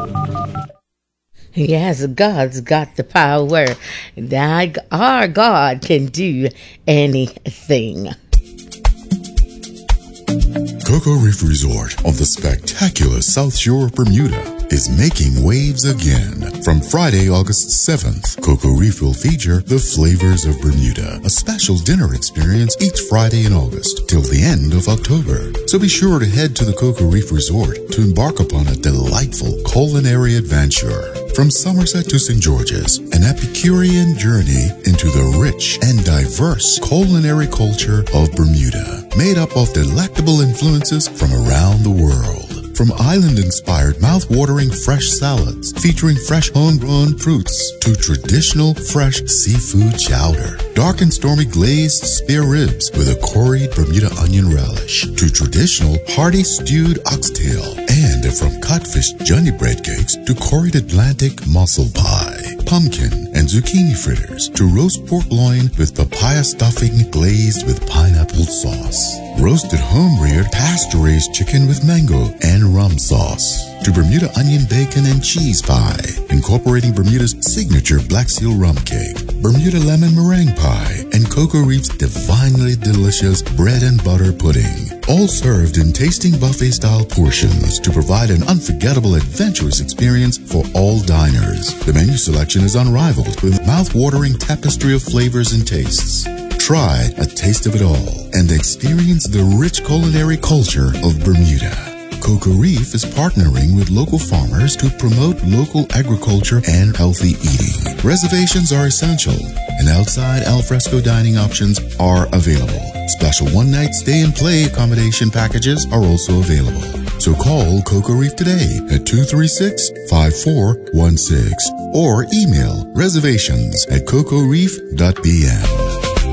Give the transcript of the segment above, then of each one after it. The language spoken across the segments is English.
Yes, God's got the power. Our God can do anything. Cocoa Reef Resort on the spectacular South Shore of Bermuda is making waves again. From Friday, August 7th, Cocoa Reef will feature the Flavors of Bermuda, a special dinner experience each Friday in August till the end of October. So be sure to head to the Cocoa Reef Resort to embark upon a delightful culinary adventure. From Somerset to St. George's, an Epicurean journey into the rich and diverse culinary culture of Bermuda, made up of delectable influences from around the world. From island-inspired, mouth-watering fresh salads featuring fresh homegrown fruits to traditional fresh seafood chowder, dark and stormy glazed spare ribs with a curried Bermuda onion relish, to traditional hearty stewed oxtail, and from codfish Johnny bread cakes to curried Atlantic mussel pie, pumpkin and zucchini fritters, to roast pork loin with papaya stuffing glazed with pineapple sauce, roasted home-reared pasture-raised chicken with mango and rum sauce, to Bermuda onion bacon and cheese pie, incorporating Bermuda's signature black seal rum cake, Bermuda lemon meringue pie, and Cocoa Reef's divinely delicious bread and butter pudding, all served in tasting buffet-style portions to provide an unforgettable, adventurous experience for all diners. The menu selection is unrivaled with mouth-watering tapestry of flavors and tastes. Try a taste of it all and experience the rich culinary culture of Bermuda. Cocoa Reef is partnering with local farmers to promote local agriculture and healthy eating. Reservations are essential, and outside alfresco dining options are available. Special one-night stay and play accommodation packages are also available. So call Cocoa Reef today at 236-5416 or email reservations@cocoareef.bm.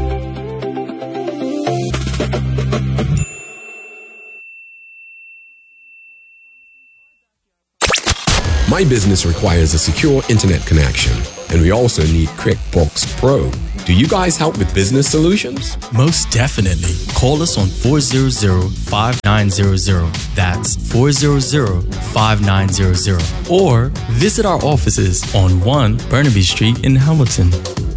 My business requires a secure internet connection, and we also need QuickBooks Pro. Do you guys help with business solutions? Most definitely. Call us on 400-5900. That's 400-5900. Or visit our offices on 1 Burnaby Street in Hamilton.